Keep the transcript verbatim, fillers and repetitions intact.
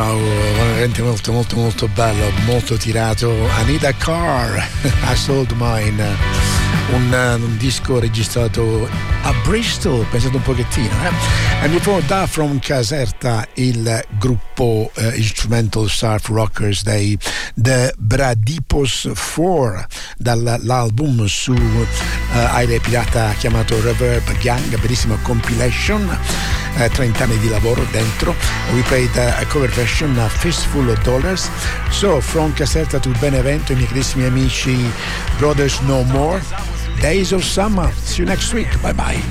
wow, veramente molto molto molto bello, molto tirato. Anita Carr, I Sold Mine, un, un disco registrato a Bristol, pensate un pochettino, eh? And before that, from Caserta, il gruppo uh, instrumental surf rockers dei The Bradipos four, dall'album su uh, Aire Pirata chiamato Reverb Gang, bellissima compilation, uh, trenta anni di lavoro dentro. We played uh, a cover version, a Fistful of Dollars. So from Caserta to Benevento, i miei carissimi amici, Brothers No More, Days of Summer. See you next week. Bye bye.